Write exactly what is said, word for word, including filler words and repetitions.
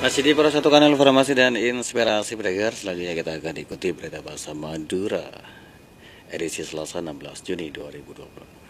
Masih di Pro satu kanal informasi dan inspirasi pendengar. Selanjutnya kita akan ikuti berita bahasa Madura edisi Selasa enam belas Juni dua ribu dua puluh.